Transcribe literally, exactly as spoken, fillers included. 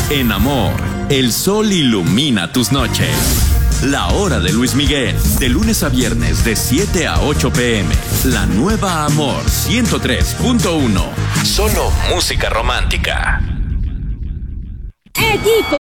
En Amor, el sol ilumina tus noches. La hora de Luis Miguel, de lunes a viernes de siete a ocho pm. La nueva Amor ciento tres punto uno. Solo música romántica. Equipo